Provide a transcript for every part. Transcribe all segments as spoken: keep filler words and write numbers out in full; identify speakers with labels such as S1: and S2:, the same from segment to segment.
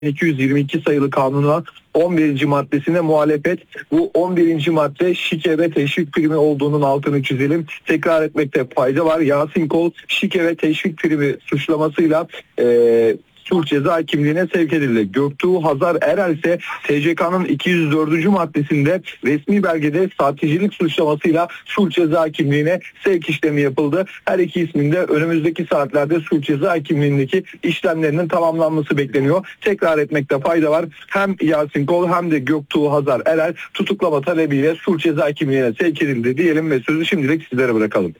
S1: iki yüz yirmi iki sayılı kanuna on birinci maddesine muhalefet. Bu on birinci madde şike ve teşvik primi olduğunun altını çizelim. Tekrar etmekte fayda var. Yasin Kol şike ve teşvik primi suçlamasıyla eee suç ceza hakimliğine sevk edildi. Göktuğ Hazar Erel ise T C K'nın iki yüz dördüncü maddesinde resmi belgede sahtecilik suçlamasıyla suç ceza hakimliğine sevk işlemi yapıldı. Her iki ismin de önümüzdeki saatlerde suç ceza hakimliğindeki işlemlerinin tamamlanması bekleniyor. Tekrar etmekte fayda var. Hem Yasin Kol hem de Göktuğ Hazar Erel tutuklama talebiyle suç ceza hakimliğine sevk edildi diyelim ve sözü şimdilik sizlere bırakalım.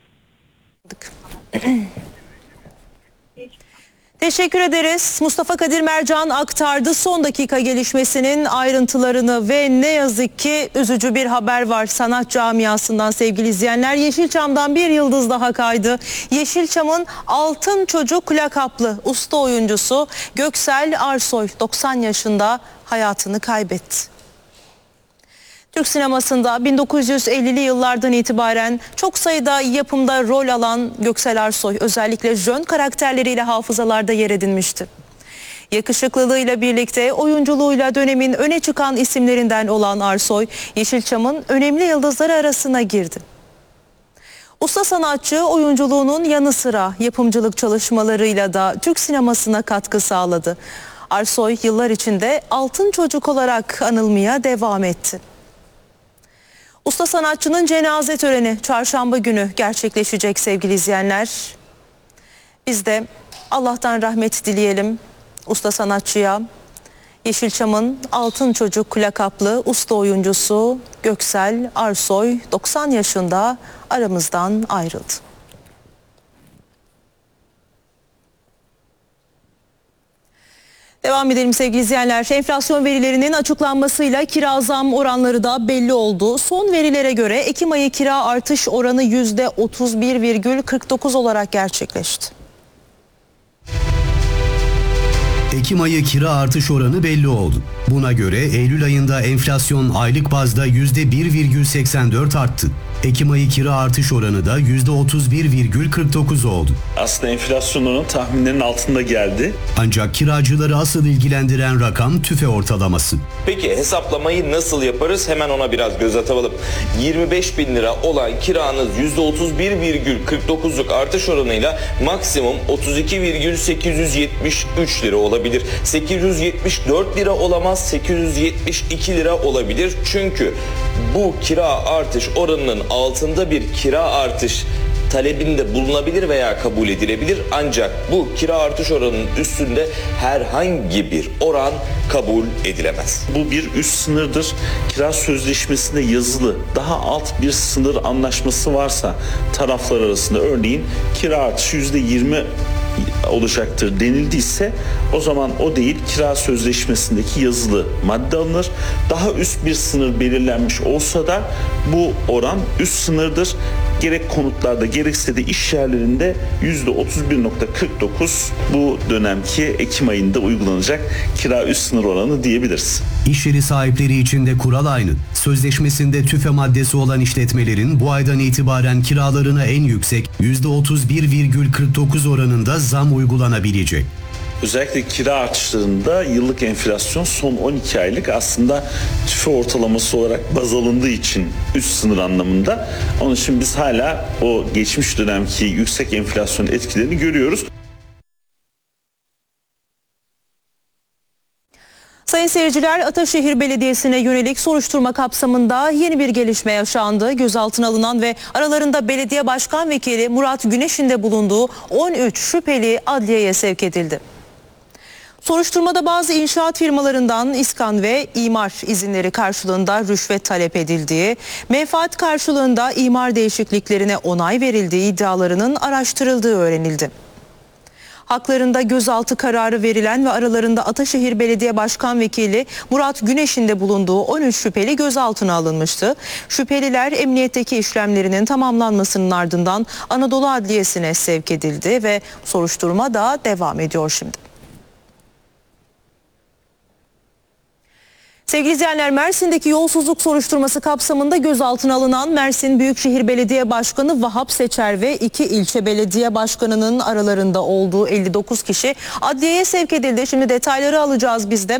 S2: Teşekkür ederiz. Mustafa Kadir Mercan aktardı son dakika gelişmesinin ayrıntılarını ve ne yazık ki üzücü bir haber var sanat camiasından sevgili izleyenler. Yeşilçam'dan bir yıldız daha kaydı. Yeşilçam'ın Altın Çocuk lakaplı usta oyuncusu Göksel Arsoy doksan yaşında hayatını kaybetti. Türk sinemasında bin dokuz yüz ellili yıllardan itibaren çok sayıda yapımda rol alan Göksel Arsoy özellikle jön karakterleriyle hafızalarda yer edinmişti. Yakışıklılığıyla birlikte oyunculuğuyla dönemin öne çıkan isimlerinden olan Arsoy, Yeşilçam'ın önemli yıldızları arasına girdi. Usta sanatçı oyunculuğunun yanı sıra yapımcılık çalışmalarıyla da Türk sinemasına katkı sağladı. Arsoy yıllar içinde Altın Çocuk olarak anılmaya devam etti. Usta sanatçının cenaze töreni çarşamba günü gerçekleşecek sevgili izleyenler. Biz de Allah'tan rahmet dileyelim usta sanatçıya. Yeşilçam'ın Altın Çocuk lakaplı usta oyuncusu Göksel Arsoy doksan yaşında aramızdan ayrıldı. Devam edelim sevgili izleyenler. Enflasyon verilerinin açıklanmasıyla kira zam oranları da belli oldu. Son verilere göre Ekim ayı kira artış oranı yüzde otuz bir virgül kırk dokuz olarak gerçekleşti.
S3: Ekim ayı kira artış oranı belli oldu. Buna göre Eylül ayında enflasyon aylık bazda yüzde bir virgül seksen dört arttı. Ekim ayı kira artış oranı da yüzde otuz bir virgül kırk dokuz oldu.
S4: Aslında enflasyon oranı tahminlerin altında geldi.
S3: Ancak kiracıları asıl ilgilendiren rakam TÜFE ortalaması.
S5: Peki hesaplamayı nasıl yaparız? Hemen ona biraz göz atalım. yirmi beş bin lira olan kiranız yüzde otuz bir virgül kırk dokuzluk artış oranıyla maksimum otuz iki virgül sekiz yüz yetmiş üç lira olabilir. sekiz yüz yetmiş dört lira olamaz, sekiz yüz yetmiş iki lira olabilir. Çünkü bu kira artış oranının altında bir kira artış talebinde bulunabilir veya kabul edilebilir. Ancak bu kira artış oranının üstünde herhangi bir oran kabul edilemez.
S4: Bu bir üst sınırdır. Kira sözleşmesinde yazılı daha alt bir sınır anlaşması varsa taraflar arasında, örneğin kira artışı yüzde yirmi olacaktır denildiyse, o zaman o değil, kira sözleşmesindeki yazılı madde alınır. Daha üst bir sınır belirlenmiş olsa da bu oran üst sınırdır. Gerek konutlarda gerekse de iş yerlerinde yüzde otuz bir virgül kırk dokuz bu dönemki Ekim ayında uygulanacak kira üst sınır oranı diyebiliriz.
S3: İş yeri sahipleri için de kural aynı. Sözleşmesinde TÜFE maddesi olan işletmelerin bu aydan itibaren kiralarına en yüksek yüzde otuz bir virgül kırk dokuz oranında zam uygulanabilecek.
S4: Özellikle kira artışlarında yıllık enflasyon son on iki aylık aslında TÜFE ortalaması olarak baz alındığı için üst sınır anlamında. Onun için biz hala o geçmiş dönemki yüksek enflasyon etkilerini görüyoruz.
S2: Sayın seyirciler, Ataşehir Belediyesi'ne yönelik soruşturma kapsamında yeni bir gelişme yaşandı. Gözaltına alınan ve aralarında belediye başkan vekili Murat Güneş'in de bulunduğu on üç şüpheli adliyeye sevk edildi. Soruşturmada bazı inşaat firmalarından iskan ve imar izinleri karşılığında rüşvet talep edildiği, menfaat karşılığında imar değişikliklerine onay verildiği iddialarının araştırıldığı öğrenildi. Haklarında gözaltı kararı verilen ve aralarında Ataşehir Belediye Başkan Vekili Murat Güneş'in de bulunduğu on üç şüpheli gözaltına alınmıştı. Şüpheliler emniyetteki işlemlerinin tamamlanmasının ardından Anadolu Adliyesi'ne sevk edildi ve soruşturma da devam ediyor şimdi. Sevgili izleyenler, Mersin'deki yolsuzluk soruşturması kapsamında gözaltına alınan Mersin Büyükşehir Belediye Başkanı Vahap Seçer ve iki ilçe belediye başkanının aralarında olduğu elli dokuz kişi adliyeye sevk edildi. Şimdi detayları alacağız biz de.